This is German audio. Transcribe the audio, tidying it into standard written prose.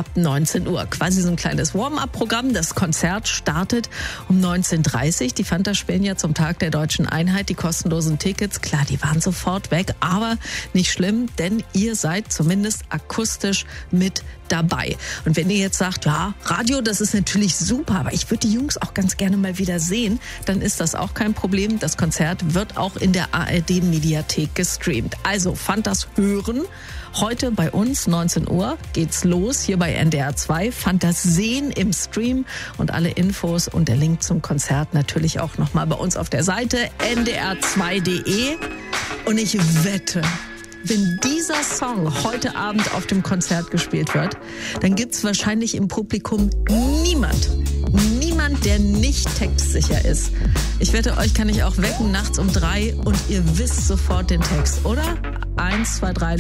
ab 19 Uhr. Quasi so ein kleines Warm-up-Programm. Das Konzert startet um 19:30 Uhr. Die Fanta spielen ja zum Tag der Deutschen Einheit die kostenlosen Tickets. Klar, die waren sofort weg, aber nicht schlimm, denn ihr seid zumindest akustisch mit dabei. Und wenn ihr jetzt sagt, ja, Radio, das ist natürlich super, aber ich würde die Jungs auch ganz gerne mal wieder sehen, dann ist das auch kein Problem. Das Konzert wird auch in der ARD-Mediathek gestreamt. Also Fantas hören. Heute bei uns, 19 Uhr, geht's los hier bei NDR 2. Fantas sehen im Stream und alle Infos und der Link zum Konzert natürlich auch nochmal bei uns auf der Seite ndr2.de. Und ich wette, wenn dieser Song heute Abend auf dem Konzert gespielt wird, dann gibt's wahrscheinlich im Publikum niemand, der nicht textsicher ist. Ich wette, euch kann ich auch wecken nachts um 3 und ihr wisst sofort den Text, oder? 1, 2, 3,